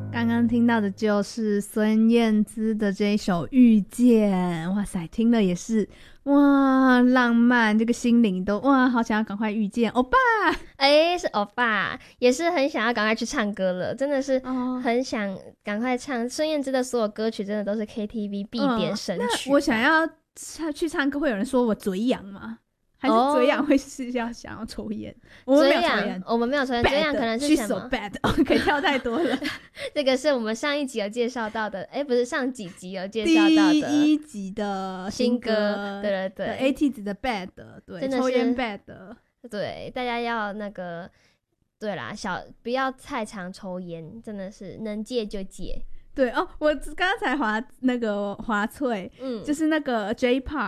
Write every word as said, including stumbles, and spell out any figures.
刚刚听到的就是孙燕姿的这一首《遇见》，哇塞，听了也是哇浪漫，这个心灵都哇好想要赶快遇见欧巴。 哎、欸，是欧巴，也是很想要赶快去唱歌了，真的是很想赶快唱。孙燕姿的所有歌曲真的都是 K T V 必点神曲、 嗯、我想要去唱歌，会有人说我嘴痒吗？还是嘴痒会是要想要抽烟？我们没有抽烟， 我们没有抽烟。嘴痒可能是什么 ？She's so bad， 可以跳太多了。 这个是我们上一集有介绍到的，哎，不是上几集有介绍到的第一集的新歌，对对对 ，A T 子的 bad， 对，真的抽烟 bad， 对，大家要那个，对啦，小不要太常抽烟，真的是能戒就戒。 对哦，我刚才滑那个华翠，嗯，就是那个 J Park